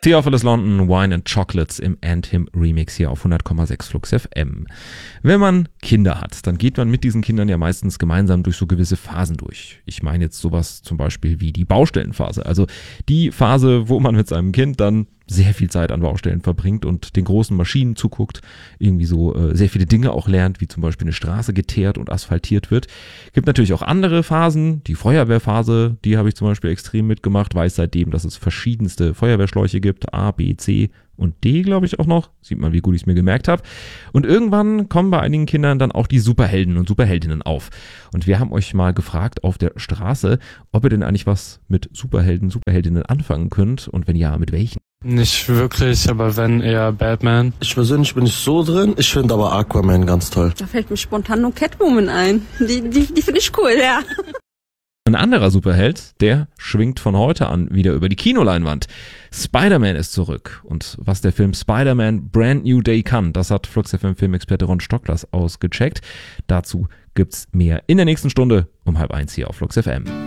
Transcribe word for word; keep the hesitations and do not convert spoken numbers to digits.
Theophilus London, Wine and Chocolates im Anthem Remix hier auf hundert Komma sechs Flux F M. Wenn man Kinder hat, dann geht man mit diesen Kindern ja meistens gemeinsam durch so gewisse Phasen durch. Ich meine jetzt sowas zum Beispiel wie die Baustellenphase. Also die Phase, wo man mit seinem Kind dann sehr viel Zeit an Baustellen verbringt und den großen Maschinen zuguckt, irgendwie so äh, sehr viele Dinge auch lernt, wie zum Beispiel eine Straße geteert und asphaltiert wird. Gibt natürlich auch andere Phasen, die Feuerwehrphase, die habe ich zum Beispiel extrem mitgemacht, weiß seitdem, dass es verschiedenste Feuerwehrschläuche gibt, A, B, C und D, glaube ich auch noch. Sieht man, wie gut ich es mir gemerkt habe. Und irgendwann kommen bei einigen Kindern dann auch die Superhelden und Superheldinnen auf. Und wir haben euch mal gefragt auf der Straße, ob ihr denn eigentlich was mit Superhelden, Superheldinnen anfangen könnt und wenn ja, mit welchen? Nicht wirklich, aber wenn eher Batman. Ich persönlich bin nicht so drin, ich finde aber Aquaman ganz toll. Da fällt mir spontan nur Catwoman ein. Die, die, die finde ich cool, ja. Ein anderer Superheld, der schwingt von heute an wieder über die Kinoleinwand. Spider-Man ist zurück. Und was der Film Spider-Man Brand New Day kann, das hat Flux F M Filmexperte Ron Stocklers ausgecheckt. Dazu gibt's mehr in der nächsten Stunde um halb eins hier auf Flux F M.